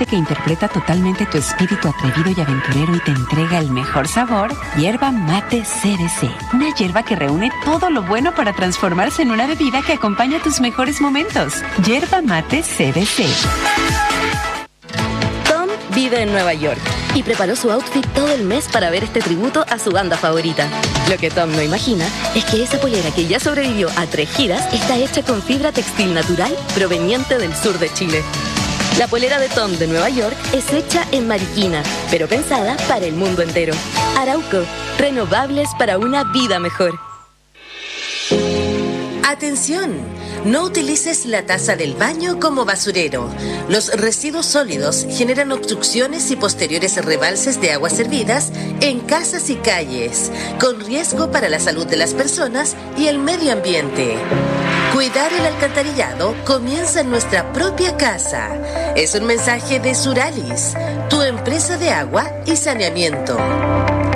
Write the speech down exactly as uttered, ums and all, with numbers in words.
mate que interpreta totalmente tu espíritu atrevido y aventurero y te entrega el mejor sabor, Yerba Mate C D C. Una hierba que reúne todo lo bueno para transformarse en una bebida que acompaña tus mejores momentos. Yerba Mate C D C. Tom vive en Nueva York y preparó su outfit todo el mes para ver este tributo a su banda favorita. Lo que Tom no imagina es que esa pollera que ya sobrevivió a tres giras está hecha con fibra textil natural proveniente del sur de Chile. La polera de Tom de Nueva York es hecha en Mariquina, pero pensada para el mundo entero. Arauco, renovables para una vida mejor. ¡Atención! No utilices la taza del baño como basurero. Los residuos sólidos generan obstrucciones y posteriores rebalses de aguas servidas en casas y calles, con riesgo para la salud de las personas y el medio ambiente. Cuidar el alcantarillado comienza en nuestra propia casa. Es un mensaje de Suralis, tu empresa de agua y saneamiento.